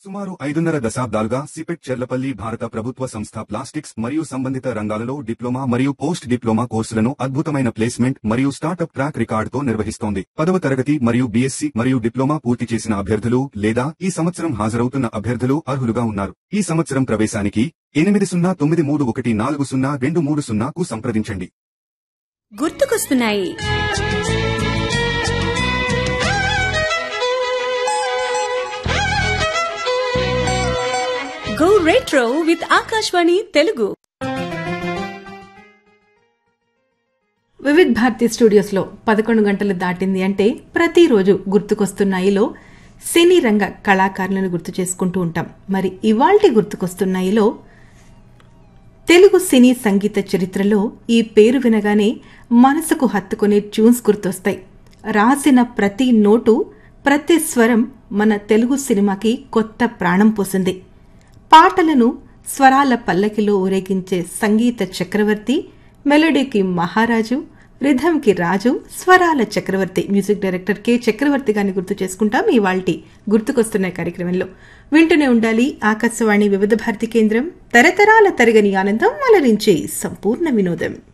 సుమారు 5.5 దశాబ్దాలుగా సిపెట్ చెర్లపల్లి భారత ప్రభుత్వ సంస్థ ప్లాస్టిక్స్ మరియు సంబంధిత రంగాలలో డిప్లొమా మరియు పోస్ట్ డిప్లొమా కోర్సులను అద్భుతమైన ప్లేస్మెంట్ మరియు స్టార్టప్ ట్రాక్ రికార్డుతో నిర్వహిస్తోంది. 10వ తరగతి మరియు బీఎస్సీ మరియు డిప్లొమా పూర్తి చేసిన అభ్యర్థులు లేదా ఈ సంవత్సరం హాజరవుతున్న అభ్యర్థులు అర్హులుగా ఉన్నారు. ఈ సంవత్సరం ప్రవేశానికి 8093140230కు సంప్రదించండి. గుర్తుకొస్తున్నాయి. Go retro with Akashvani Telugu. Vividh Bharati స్టూడియోస్లో 11 గంటలు దాటింది అంటే ప్రతిరోజు గుర్తుకొస్తున్నాయిలో సినీ రంగ కళాకారులను గుర్తు చేసుకుంటూ ఉంటాం. మరి ఇవాల్టి గుర్తుకొస్తున్నాయిలో తెలుగు సినీ సంగీత చరిత్రలో ఈ పేరు వినగానే మనసుకు హత్తుకునే ట్యూన్స్ గుర్తొస్తాయి. రాసిన ప్రతి నోటు, ప్రతి స్వరం మన తెలుగు సినిమాకి కొత్త ప్రాణం పోసింది. పాటలను స్వరాల పల్లకిలో ఊరేగించే సంగీత చక్రవర్తి, మెలోడీకి మహారాజు, రిథంకి రాజు, స్వరాల చక్రవర్తి మ్యూజిక్ డైరెక్టర్ కె చక్రవర్తి గారిని గుర్తు చేసుకుంటాం ఇవాల్టి గుర్తుకొస్తున్న కార్యక్రమంలో. వింటూనే ఉండాలి ఆకాశవాణి వివిధ భారతి కేంద్రం. తరతరాల తరగని ఆనందం అలరించే సంపూర్ణ వినోదం.